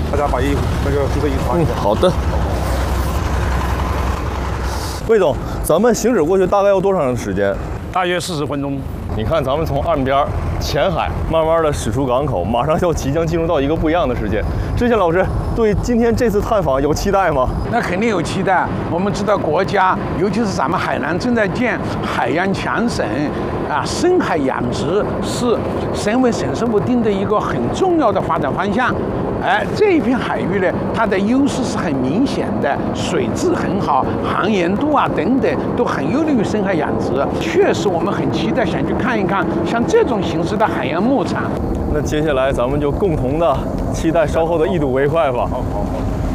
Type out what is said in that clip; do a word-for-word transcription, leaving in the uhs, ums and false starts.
大家把衣服那个注射衣穿一下。 嗯，好的。魏总，咱们行驶过去大概要多长时间？ 大约四十分钟。 你看，咱们从岸边前海慢慢的驶出港口，马上要即将进入到一个不一样的世界。志贤老师对今天这次探访有期待吗？ 那肯定有期待。我们知道国家，尤其是咱们海南正在建海洋强省，啊，深海养殖是省委省政府定的一个很重要的发展方向。哎，这一片海域呢，它的优势是很明显的，水质很好，航盐度啊等等都很有利于深海养殖。确实，我们很期待想去看一看像这种形式的海洋牧场。 那接下来咱们就共同的期待稍后的一睹为快吧。 好好好。